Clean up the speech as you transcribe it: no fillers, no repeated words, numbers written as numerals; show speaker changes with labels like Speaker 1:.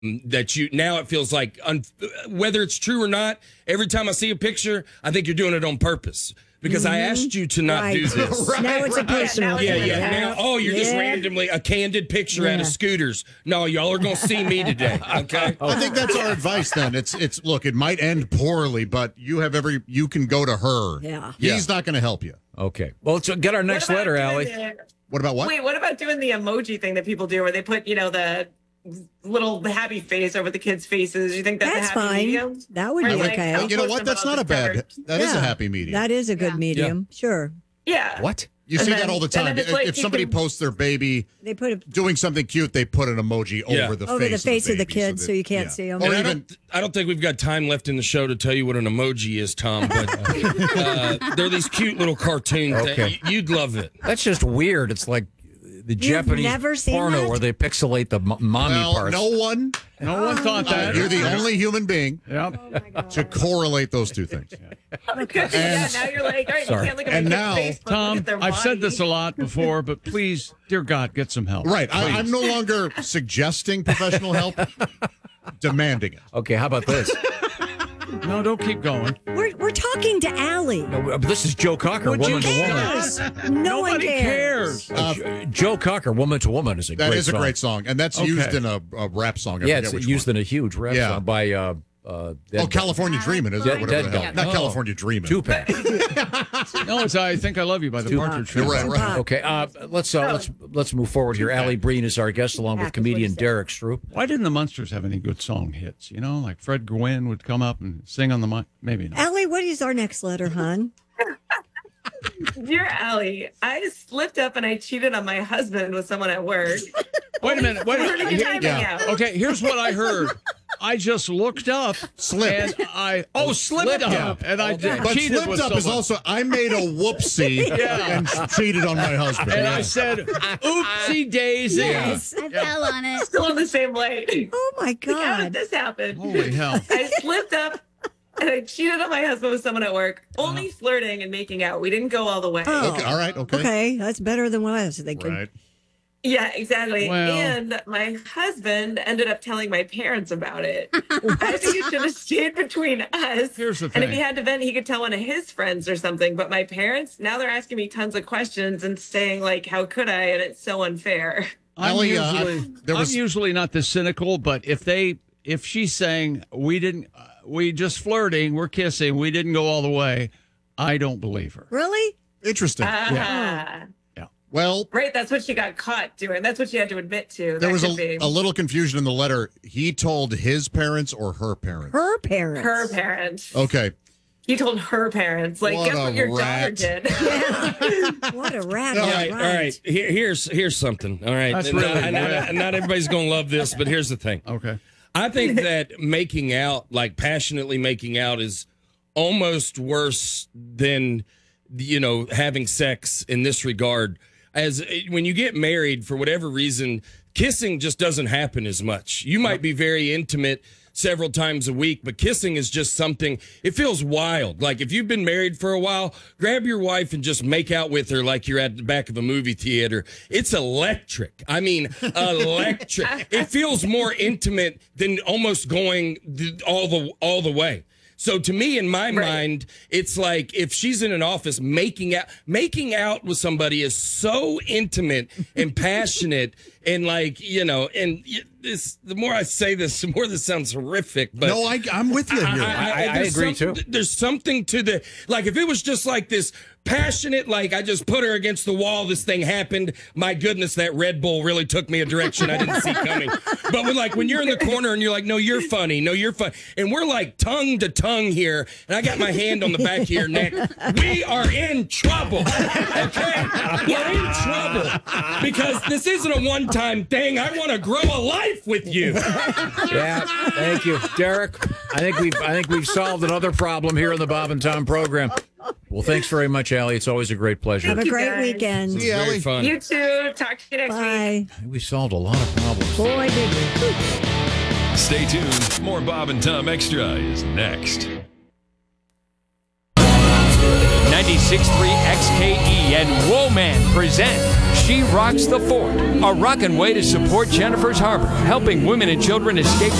Speaker 1: that you now it feels like whether it's true or not, every time I see a picture, I think you're doing it on purpose. Because I asked you to not do this.
Speaker 2: Now it's a personal thing.
Speaker 1: Yeah. Now, you're just randomly a candid picture out of Scooters. No, y'all are going to see me today, okay?
Speaker 3: I think that's our advice then. It's look, it might end poorly, but you can go to her.
Speaker 2: Yeah.
Speaker 3: He's not going to help you.
Speaker 4: Okay. Well, let's get our next letter, Allie.
Speaker 3: What about what?
Speaker 5: Wait, what about doing the emoji thing that people do where they put, the little happy face over the kids' faces? You think that's a happy
Speaker 2: fine.
Speaker 5: medium?
Speaker 2: That would be okay.
Speaker 3: You know what? That's not a bad. That is a happy medium.
Speaker 2: That is a good medium. Sure.
Speaker 5: Yeah.
Speaker 4: What?
Speaker 3: You see that all the time. If somebody posts their baby
Speaker 2: they put
Speaker 3: doing something cute, they put an emoji over the face
Speaker 2: of the kid so you can't see them.
Speaker 3: Or
Speaker 1: even, I don't think we've got time left in the show to tell you what an emoji is, Tom, but they're these cute little cartoons.
Speaker 4: Okay.
Speaker 1: You'd love it.
Speaker 4: That's just weird. It's like the Japanese
Speaker 2: never seen
Speaker 4: porno
Speaker 2: that?
Speaker 4: where they pixelate the mommy parts.
Speaker 3: No one
Speaker 6: thought that.
Speaker 3: You're the only human being to correlate those two things.
Speaker 5: Now you're like, all right, you can't look at my kid's Facebook,
Speaker 6: Tom,
Speaker 5: look at their
Speaker 6: I've said
Speaker 5: body.
Speaker 6: this a lot before, but please, dear God, get some help.
Speaker 3: Right. I'm no longer suggesting professional help, demanding it.
Speaker 4: Okay, how about this?
Speaker 6: No, don't keep going.
Speaker 2: We're talking to Allie.
Speaker 4: No, this is Joe Cocker, woman to woman.
Speaker 2: No one
Speaker 6: Nobody
Speaker 2: cares.
Speaker 4: Joe Cocker, woman to woman, is a great song.
Speaker 3: That is a great song, and that's used in a rap song. I
Speaker 4: It's used in a huge rap song by...
Speaker 3: California Dreaming, isn't it? Whatever the hell. Not California Dreaming.
Speaker 4: Tupac.
Speaker 6: No, it's I Think I Love You by the Partridge Family.
Speaker 3: You're right.
Speaker 4: Okay, let's move forward here. Allie Breen is our guest, along with comedian Derek Stroop.
Speaker 6: Why didn't the Munsters have any good song hits? Like Fred Gwynne would come up and sing on the mic. Maybe not.
Speaker 2: Allie, what is our next letter, hon?
Speaker 5: Dear Allie, I slipped up and I cheated on my husband with someone at work.
Speaker 6: Wait a minute.
Speaker 5: Yeah.
Speaker 6: Okay, here's what I heard. I just looked up,
Speaker 3: Slipped.
Speaker 6: and slipped up, and I
Speaker 3: But
Speaker 6: cheated
Speaker 3: slipped
Speaker 6: with
Speaker 3: up is
Speaker 6: someone.
Speaker 3: also, I made a whoopsie and cheated on my husband.
Speaker 6: And I said, oopsie daisy.
Speaker 2: Yes.
Speaker 7: I fell on it.
Speaker 5: Still in the same lane.
Speaker 2: Oh, my
Speaker 5: How
Speaker 2: God.
Speaker 5: did this happen?
Speaker 6: Holy hell.
Speaker 5: I slipped up and I cheated on my husband with someone at work. Only flirting and making out. We didn't go all the way.
Speaker 2: Oh.
Speaker 3: Okay, all right, okay.
Speaker 2: Okay, that's better than what I was thinking.
Speaker 3: Right.
Speaker 5: Yeah, exactly.
Speaker 6: Well-
Speaker 5: And my husband ended up telling my parents about it. I think it should have stayed between us.
Speaker 6: Here's the
Speaker 5: And if
Speaker 6: thing.
Speaker 5: he had to vent, he could tell one of his friends or something. But my parents, now they're asking me tons of questions and saying, like, how could I? And it's so unfair.
Speaker 6: I'm
Speaker 3: Allie,
Speaker 6: usually not this cynical, but if she's saying we just flirting, we're kissing, we didn't go all the way, I don't believe her.
Speaker 2: Really?
Speaker 3: Interesting.
Speaker 5: Ah.
Speaker 3: Well,
Speaker 5: Right, that's what she got caught doing. That's what she had to admit to.
Speaker 3: there
Speaker 5: That
Speaker 3: was
Speaker 5: could be
Speaker 3: a little confusion in the letter. He told his parents or her parents?
Speaker 2: Her parents.
Speaker 5: her parents.
Speaker 3: Okay.
Speaker 5: He told her parents, like,
Speaker 3: What
Speaker 5: guess
Speaker 3: a
Speaker 5: what your daughter
Speaker 3: rat.
Speaker 5: did.
Speaker 2: What a rat.
Speaker 1: All right. Here's something. All right.
Speaker 6: That's
Speaker 1: And
Speaker 6: really
Speaker 1: not everybody's going to love this, but here's the thing.
Speaker 6: Okay.
Speaker 1: I think that making out, like passionately making out, is almost worse than, having sex in this regard. As when you get married, for whatever reason, kissing just doesn't happen as much. You might be very intimate several times a week, but kissing is just something, it feels wild. Like if you've been married for a while, grab your wife and just make out with her like you're at the back of a movie theater. It's electric. I mean, electric. It feels more intimate than almost going all the way. So to me, in my mind, it's like if she's in an office making out with somebody is so intimate and passionate and the more I say this, the more this sounds horrific. But
Speaker 3: No, I'm with you here.
Speaker 4: I agree too.
Speaker 1: There's something to the, like if it was just like this passionate, like I just put her against the wall, this thing happened. My goodness, that Red Bull really took me a direction I didn't see coming. But when you're in the corner and you're like, no, you're funny. No, you're funny. And we're like tongue to tongue here. And I got my hand on the back of your neck. We are in trouble. Okay? We're in trouble. Because this isn't a one-time thing. I want to grow a life with you.
Speaker 4: Yeah, thank you, Derek. I think we've solved another problem here in the Bob and Tom program. Well, thanks very much, Allie. It's always a great pleasure.
Speaker 2: Have a great
Speaker 5: guys.
Speaker 2: weekend.
Speaker 3: See you,
Speaker 1: Very
Speaker 3: Allie.
Speaker 1: fun.
Speaker 5: You too. Talk to you next week.
Speaker 2: Bye.
Speaker 4: We solved a lot of problems.
Speaker 2: Boy, did we.
Speaker 8: Stay tuned. More Bob and Tom Extra is next.
Speaker 7: 96.3 XKE and Woman present She Rocks the Fort, a rockin' way to support Jennifer's Harbor, helping women and children escape